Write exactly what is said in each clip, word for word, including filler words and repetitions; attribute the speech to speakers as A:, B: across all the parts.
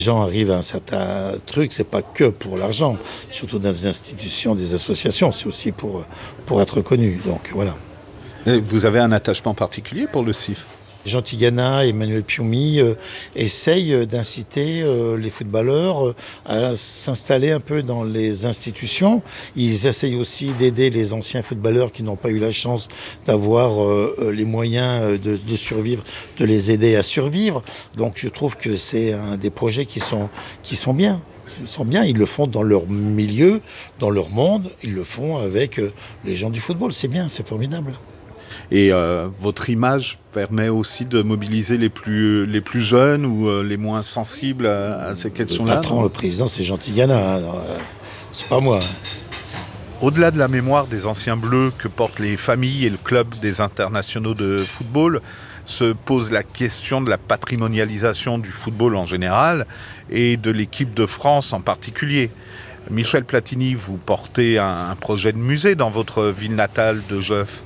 A: Les gens arrivent à un certain truc, c'est pas que pour l'argent, surtout dans des institutions, des associations, c'est aussi pour, pour être reconnu. Donc voilà.
B: Et vous avez un attachement particulier pour le C I F ?
A: Jean Tigana et Emmanuel Pioumi euh, essayent d'inciter euh, les footballeurs euh, à s'installer un peu dans les institutions. Ils essayent aussi d'aider les anciens footballeurs qui n'ont pas eu la chance d'avoir euh, les moyens de, de survivre, de les aider à survivre. Donc je trouve que c'est un des projets qui sont, qui sont bien. Ils sont bien, ils le font dans leur milieu, dans leur monde, ils le font avec euh, les gens du football. C'est bien, c'est formidable.
B: Et euh, votre image permet aussi de mobiliser les plus, les plus jeunes ou euh, les moins sensibles à, à ces questions-là.
A: Le patron, le président, c'est Jean Tigana, hein, c'est pas moi.
B: Au-delà de la mémoire des anciens bleus que portent les familles et le club des internationaux de football, se pose la question de la patrimonialisation du football en général et de l'équipe de France en particulier. Michel Platini, vous portez un, un projet de musée dans votre ville natale de Jeuf.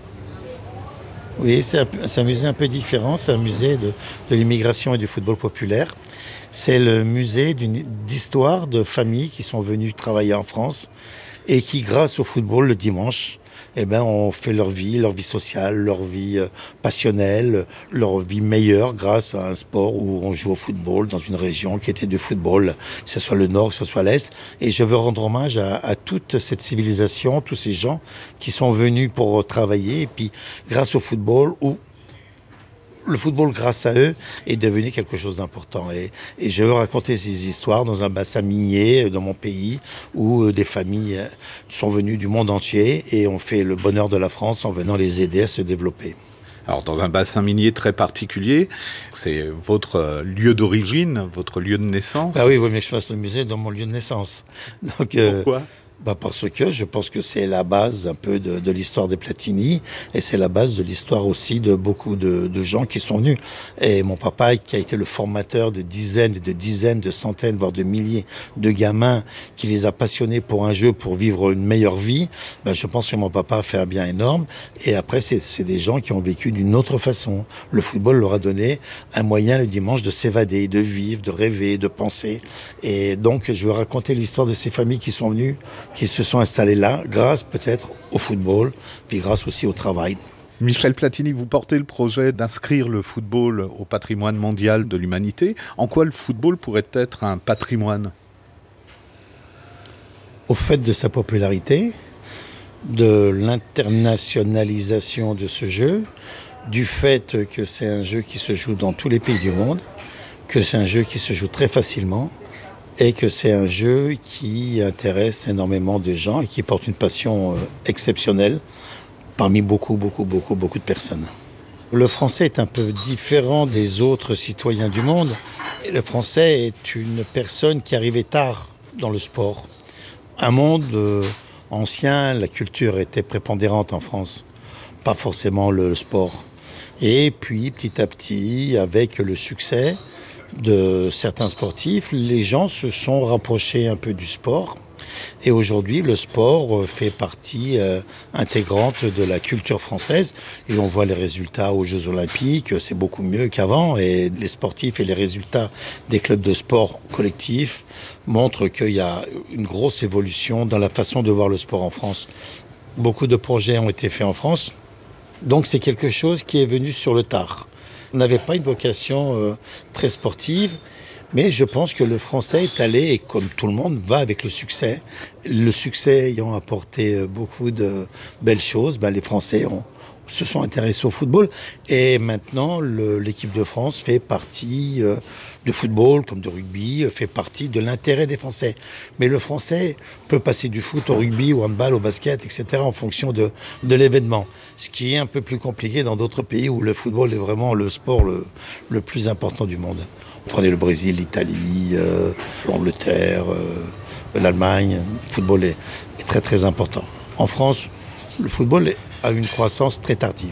A: Oui, c'est un, c'est un musée un peu différent, c'est un musée de, de l'immigration et du football populaire. C'est le musée d'une, d'histoire de familles qui sont venues travailler en France et qui, grâce au football le dimanche, eh ben, ont fait leur vie, leur vie sociale, leur vie euh, passionnelle, leur vie meilleure grâce à un sport où on joue au football dans une région qui était du football, que ce soit le nord, que ce soit l'est. Et je veux rendre hommage à, à toute cette civilisation, tous ces gens qui sont venus pour travailler et puis grâce au football où le football, grâce à eux, est devenu quelque chose d'important. Et, et je veux raconter ces histoires dans un bassin minier, dans mon pays, où des familles sont venues du monde entier et ont fait le bonheur de la France en venant les aider à se développer.
B: Alors, dans un bassin minier très particulier, c'est votre lieu d'origine, votre lieu de naissance.
A: Ah oui, il vaut mieux que je fasse le musée dans mon lieu de naissance. Donc, euh,
B: Pourquoi ?
A: Bah parce que je pense que c'est la base un peu de, de l'histoire des Platini et c'est la base de l'histoire aussi de beaucoup de, de gens qui sont venus. Et mon papa, qui a été le formateur de dizaines, de dizaines, de centaines, voire de milliers de gamins, qui les a passionnés pour un jeu, pour vivre une meilleure vie, bah je pense que mon papa a fait un bien énorme. Et après, c'est, c'est des gens qui ont vécu d'une autre façon. Le football leur a donné un moyen le dimanche de s'évader, de vivre, de rêver, de penser. Et donc, je veux raconter l'histoire de ces familles qui sont venues, qui se sont installés là, grâce peut-être au football, puis grâce aussi au travail.
B: Michel Platini, vous portez le projet d'inscrire le football au patrimoine mondial de l'humanité. En quoi le football pourrait être un patrimoine ?
A: Au fait de sa popularité, de l'internationalisation de ce jeu, du fait que c'est un jeu qui se joue dans tous les pays du monde, que c'est un jeu qui se joue très facilement, et que c'est un jeu qui intéresse énormément de gens et qui porte une passion euh, exceptionnelle parmi beaucoup, beaucoup, beaucoup, beaucoup de personnes. Le français est un peu différent des autres citoyens du monde. Et le français est une personne qui arrivait tard dans le sport. Un monde euh, ancien, la culture était prépondérante en France, pas forcément le sport. Et puis, petit à petit, avec le succès de certains sportifs, les gens se sont rapprochés un peu du sport. Et aujourd'hui, le sport fait partie euh, intégrante de la culture française. Et on voit les résultats aux Jeux Olympiques, c'est beaucoup mieux qu'avant. Et les sportifs et les résultats des clubs de sport collectifs montrent qu'il y a une grosse évolution dans la façon de voir le sport en France. Beaucoup de projets ont été faits en France. Donc c'est quelque chose qui est venu sur le tard. On n'avait pas une vocation euh, très sportive, mais je pense que le français est allé, et comme tout le monde, va avec le succès. Le succès ayant apporté beaucoup de belles choses, ben les Français ont, se sont intéressés au football. Et maintenant, le, l'équipe de France fait partie euh, de football, comme de rugby, fait partie de l'intérêt des Français. Mais le Français peut passer du foot au rugby, au handball, au basket, et cetera en fonction de, de l'événement. Ce qui est un peu plus compliqué dans d'autres pays où le football est vraiment le sport le, le plus important du monde. Prenez le Brésil, l'Italie, euh, l'Angleterre, euh, l'Allemagne. Le football est, est très très important. En France, le football a une croissance très tardive.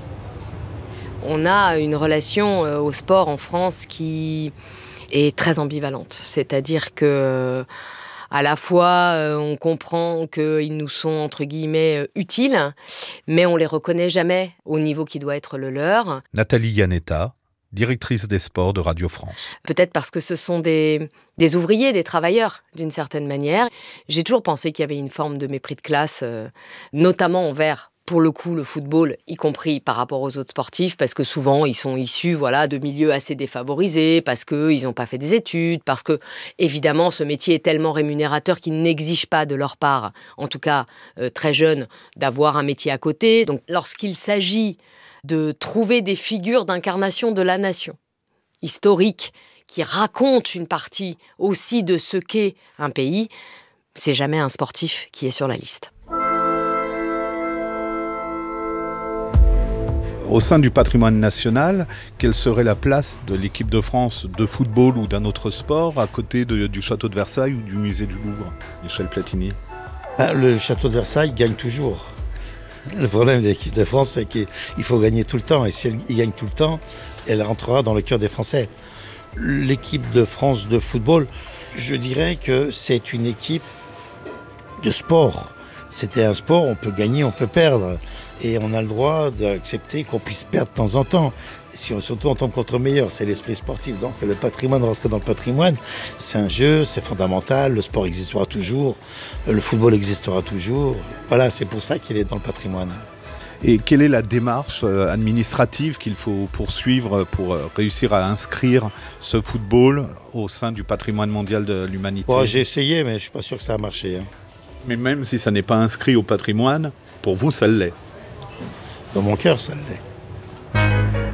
C: On a une relation euh, au sport en France qui est très ambivalente. C'est-à-dire que à la fois, euh, on comprend qu'ils nous sont, entre guillemets, euh, utiles, mais on les reconnaît jamais au niveau qui doit être le leur.
B: Nathalie Yanetta. directrice des sports de Radio France.
C: Peut-être parce que ce sont des, des ouvriers, des travailleurs, d'une certaine manière. J'ai toujours pensé qu'il y avait une forme de mépris de classe, euh, notamment envers, pour le coup, le football, y compris par rapport aux autres sportifs, parce que souvent, ils sont issus voilà, de milieux assez défavorisés, parce qu'ils n'ont pas fait des études, parce que, évidemment, ce métier est tellement rémunérateur qu'il n'exige pas de leur part, en tout cas euh, très jeune, d'avoir un métier à côté. Donc, lorsqu'il s'agit de trouver des figures d'incarnation de la nation, historiques, qui racontent une partie aussi de ce qu'est un pays, c'est jamais un sportif qui est sur la liste.
B: Au sein du patrimoine national, quelle serait la place de l'équipe de France de football ou d'un autre sport à côté de, du château de Versailles ou du musée du Louvre, Michel Platini?
A: Le château de Versailles gagne toujours. Le problème de l'équipe de France, c'est qu'il faut gagner tout le temps. Et si elle gagne tout le temps, elle rentrera dans le cœur des Français. L'équipe de France de football, je dirais que c'est une équipe de sport. C'était un sport, on peut gagner, on peut perdre. Et on a le droit d'accepter qu'on puisse perdre de temps en temps. Si on, surtout en tant que contre-meilleur, c'est l'esprit sportif. Donc le patrimoine, rentrer dans le patrimoine, c'est un jeu, c'est fondamental. Le sport existera toujours, le football existera toujours. Voilà, c'est pour ça qu'il est dans le patrimoine.
B: Et quelle est la démarche administrative qu'il faut poursuivre pour réussir à inscrire ce football au sein du patrimoine mondial de l'humanité?
A: Bon, j'ai essayé, mais je ne suis pas sûr que ça a marché. Hein.
B: Mais même si ça n'est pas inscrit au patrimoine, pour vous, ça l'est.
A: Dans mon cœur, ça l'est.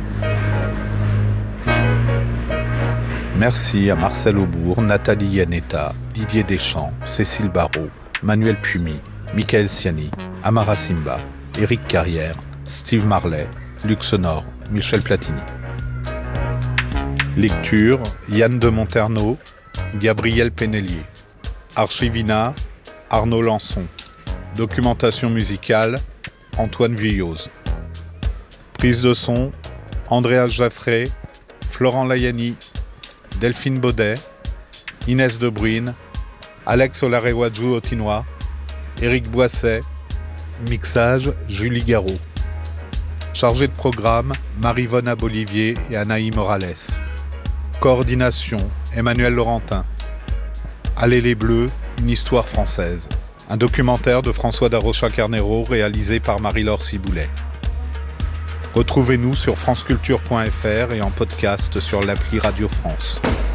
B: Merci à Marcel Aubourg, Nathalie Yanetta, Didier Deschamps, Cécile Barrault, Manuel Pumi, Michael Siani, Amara Simba, Éric Carrière, Steve Marley, Luc Sonor, Michel Platini. Lecture, Yann de Monterneau, Gabriel Pénélier. Archivina, Arnaud Lançon. Documentation musicale, Antoine Vuilloz. Prise de son, Andréa Jaffré, Florent Layani, Delphine Baudet, Inès De Bruyne, Alex Olarewaju Otinois, Éric Boisset. Mixage, Julie Garot. Chargé de programme, Marie-Vonne Abolivier et Anaï Morales. Coordination, Emmanuel Laurentin. Allez les Bleus, une histoire française. Un documentaire de François Darocha-Carnero réalisé par Marie-Laure Ciboulet. Retrouvez-nous sur franceculture point f r et en podcast sur l'appli Radio France.